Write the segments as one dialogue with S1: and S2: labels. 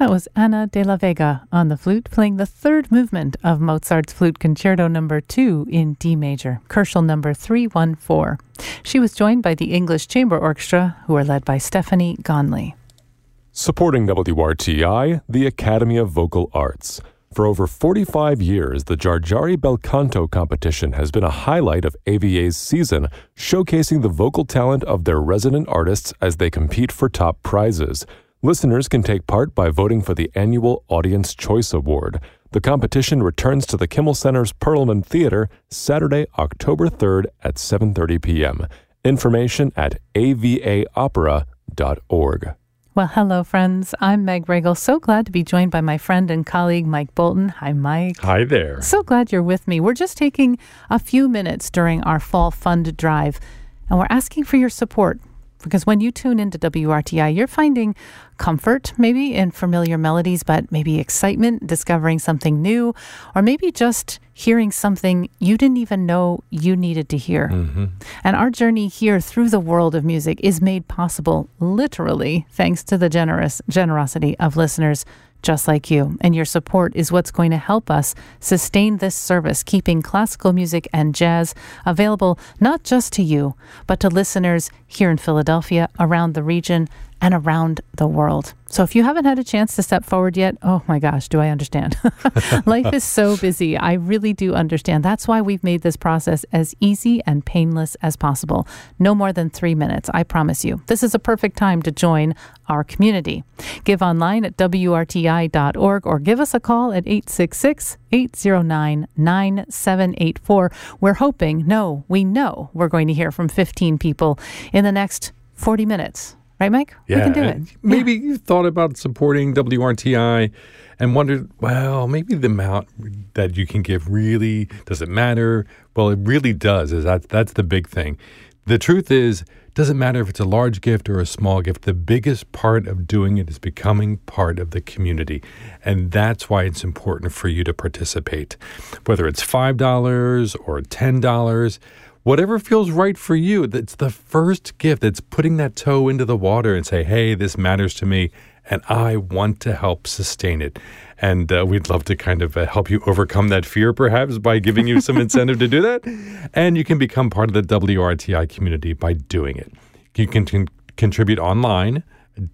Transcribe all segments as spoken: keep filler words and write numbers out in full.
S1: That was Ana de la Vega on the flute, playing the third movement of Mozart's Flute Concerto number two in D major, Kochel number three one four. She was joined by the English Chamber Orchestra, who are led by Stephanie Gonley.
S2: Supporting W R T I, the Academy of Vocal Arts. For over forty-five years, the Giargiari Bel Canto competition has been a highlight of A V A's season, showcasing the vocal talent of their resident artists as they compete for top prizes. Listeners can take part by voting for the annual Audience Choice Award. The competition returns to the Kimmel Center's Perelman Theater Saturday, October third at seven thirty p.m. Information at a v a opera dot org.
S1: Well, hello, friends. I'm Meg Regal. So glad to be joined by my friend and colleague, Mike Bolton. Hi, Mike.
S3: Hi there.
S1: So glad you're with me. We're just taking a few minutes during our Fall Fund Drive, and we're asking for your support. Because when you tune into W R T I, you're finding comfort, maybe in familiar melodies, but maybe excitement, discovering something new, or maybe just hearing something you didn't even know you needed to hear. Mm-hmm. And our journey here through the world of music is made possible, literally, thanks to the generous generosity of listeners just like you. And your support is what's going to help us sustain this service, keeping classical music and jazz available not just to you, but to listeners here in Philadelphia, around the region, and around the world. So if you haven't had a chance to step forward yet, oh my gosh, do I understand. Life is so busy. I really do understand. That's why we've made this process as easy and painless as possible. No more than three minutes, I promise you. This is a perfect time to join our community. Give online at w r t i dot org or give us a call at eight six six, eight zero nine, nine seven eight four. We're hoping, no, we know we're going to hear from fifteen people in the next forty minutes. Right, Mike?
S3: Yeah.
S1: We can do it.
S3: Maybe
S1: yeah.
S3: you thought about supporting W R T I and wondered, well, maybe the amount that you can give really, does it matter? Well, it really does. That's, that's the big thing. The truth is, it doesn't matter if it's a large gift or a small gift. The biggest part of doing it is becoming part of the community. And that's why it's important for you to participate. Whether it's five dollars or ten dollars, whatever feels right for you, that's the first gift that's putting that toe into the water and say, hey, this matters to me, and I want to help sustain it. And uh, we'd love to kind of uh, help you overcome that fear, perhaps, by giving you some incentive to do that. And you can become part of the W R T I community by doing it. You can con- contribute online,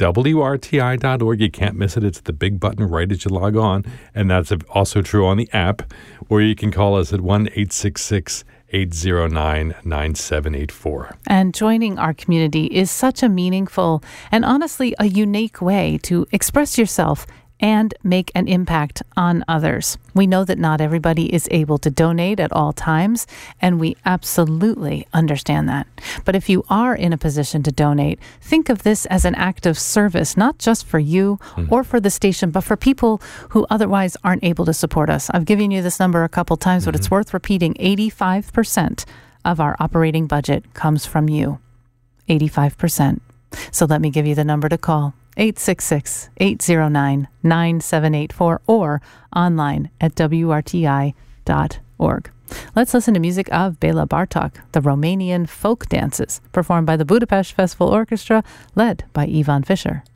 S3: w r t i dot org. You can't miss it. It's the big button right as you log on. And that's also true on the app. Or you can call us at one eight six six, eight zero nine, nine seven eight four.
S1: And joining our community is such a meaningful and honestly a unique way to express yourself and make an impact on others. We know that not everybody is able to donate at all times, and we absolutely understand that. But if you are in a position to donate, think of this as an act of service, not just for you mm. or for the station, but for people who otherwise aren't able to support us. I've given you this number a couple times, mm-hmm. but it's worth repeating. eighty-five percent of our operating budget comes from you. eighty-five percent. So let me give you the number to call. eight six six, eight zero nine, nine seven eight four or online at w r t i dot org. Let's listen to music of Bela Bartok, the Romanian folk dances, performed by the Budapest Festival Orchestra, led by Ivan Fischer.